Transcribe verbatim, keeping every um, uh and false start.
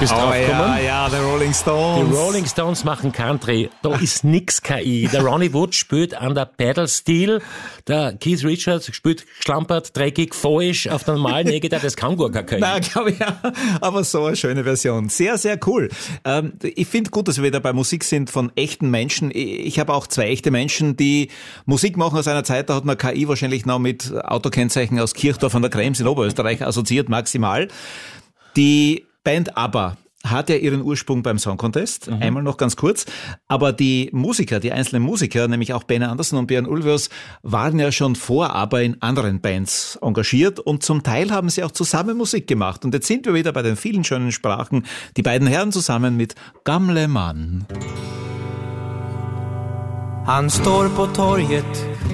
Bist Oh draufgekommen? ja, ja, die Rolling Stones. Die Rolling Stones machen Country. Da ist nix K I. Der Ronnie Wood spielt an der Pedal Steel. Der Keith Richards spielt geschlampert, dreckig, falsch auf der normalen E-Gitarre. Das kann gar kein K I. Nein, glaube ich ja. Aber so eine schöne Version. Sehr, sehr cool. Ähm, ich finde gut, dass wir wieder bei Musik sind von echten Menschen. Ich habe auch zwei echte Menschen, die Musik machen aus einer Zeit, da hat man K I wahrscheinlich noch mit Autokennzeichen aus Kirchdorf an der Krems in Oberösterreich assoziiert, maximal. Die Band ABBA hat ja ihren Ursprung beim Song Contest, mhm. einmal noch ganz kurz, aber die Musiker, die einzelnen Musiker, nämlich auch Benny Andersson und Björn Ulvaeus, waren ja schon vor ABBA in anderen Bands engagiert und zum Teil haben sie auch zusammen Musik gemacht. Und jetzt sind wir wieder bei den vielen schönen Sprachen, die beiden Herren zusammen mit Gamle Mann. Han står på torget